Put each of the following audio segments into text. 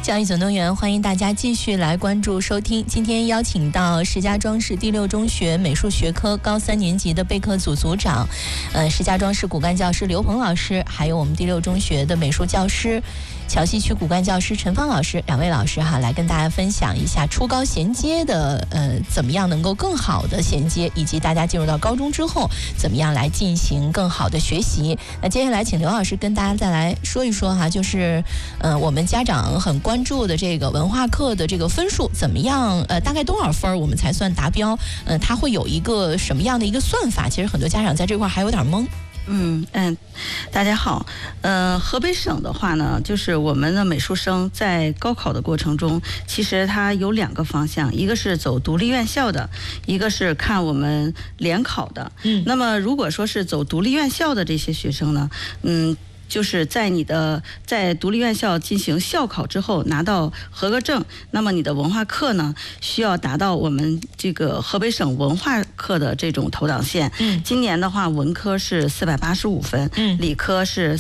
教育总动员，欢迎大家继续来关注收听。今天邀请到石家庄市第六中学美术学科高3年级的备课组组长，石家庄市骨干教师刘鹏老师，还有我们第六中学的美术教师桥西区骨干教师陈芳老师，两位老师来跟大家分享一下初高衔接的怎么样能够更好的衔接，以及大家进入到高中之后怎么样来进行更好的学习。那接下来请刘老师跟大家再来说一说就是我们家长很关注的这个文化课的这个分数怎么样，大概多少分我们才算达标？它会有一个什么样的一个算法？其实很多家长在这块还有点懵。 大家好，河北省的话呢，就是我们的美术生在高考的过程中，其实它有2个方向，一个是走独立院校的，一个是看我们联考的。那么如果说是走独立院校的这些学生呢，就是在独立院校进行校考之后拿到合格证，那么你的文化课呢需要达到我们这个河北省文化课的这种投档线。今年的话，文科是485分，理科是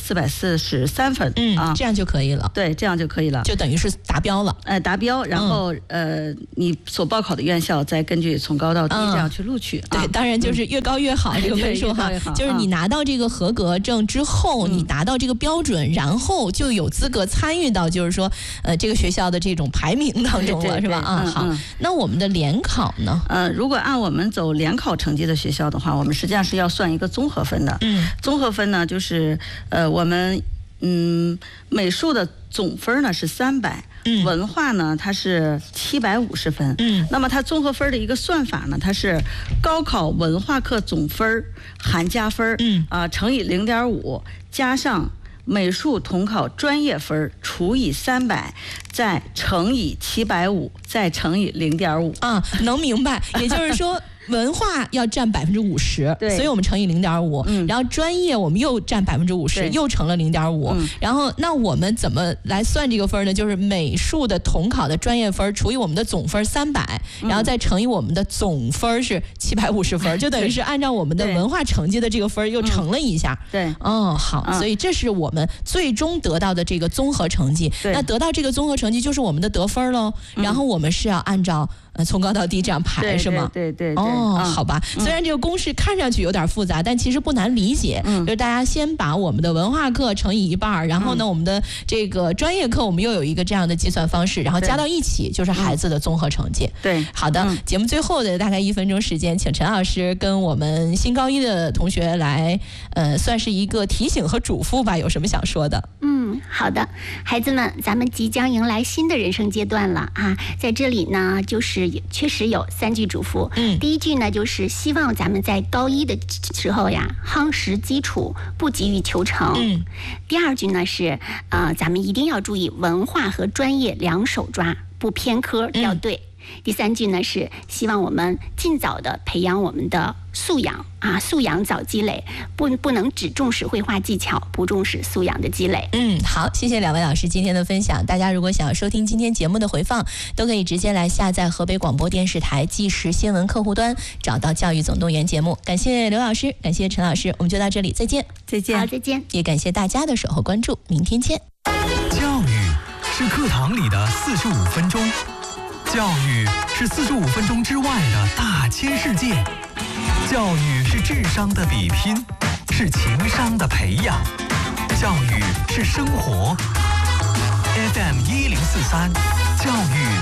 443分， 这样就可以了。 对，这样就可以了， 就等于是达标了。 达标，然后你所报考的院校再根据从高到低这样去录取。 对，当然就是越高越好，这个分数就是你拿到这个合格证之后，你达到这个标准，然后就有资格参与到就是说这个学校的这种排名当中了，是吧？好，那我们的联考呢？ 如果按我们走联考成绩的学校的话，我们实际上是要算一个综合分的。综合分呢，就是我们美术的总分呢是300。文化呢，它是750分。那么它综合分的一个算法呢，它是高考文化课总分含加分乘以0.5，加上美术统考专业分除以300，再乘以750，再乘以0.5。 能明白。也就是说文化要占50%，所以我们乘以0.5，然后专业我们又占50%，又乘了0.5，然后那我们怎么来算这个分呢？就是美术的统考的专业分除以我们的总分300，然后再乘以我们的总分是750分，就等于是按照我们的文化成绩的这个分又乘了一下。好，所以这是我们最终得到的这个综合成绩。那得到这个综合成绩就是我们的得分喽，然后我们是要按照从高到低这样排，是吗？ 对。 好吧。虽然这个公式看上去有点复杂，但其实不难理解。就是大家先把我们的文化课乘以1半，然后呢，我们的这个专业课我们又有一个这样的计算方式，然后加到一起就是孩子的综合成绩。 对， 好的。节目最后的大概1分钟时间，请陈老师跟我们新高1的同学来，算是一个提醒和嘱咐吧，有什么想说的？ 好的，孩子们，咱们即将迎来新的人生阶段了在这里呢，就是确实有3句嘱咐。第一句呢，就是希望咱们在高1的时候夯实基础，不急于求成。第二句呢是咱们一定要注意文化和专业2手抓，不偏科要对。第3句呢是希望我们尽早的培养我们的素养素养早积累，不能只重视绘画技巧，不重视素养的积累。 好，谢谢两位老师今天的分享。大家如果想要收听今天节目的回放，都可以直接来下载河北广播电视台即时新闻客户端，找到教育总动员节目。感谢刘老师，感谢陈老师，我们就到这里，再见。 好，再见。 也感谢大家的守候关注，明天见。 教育是课堂里的45分钟，教育是45分钟之外的大千世界，教育是智商的比拼，是情商的培养，教育是生活。FM1043，教育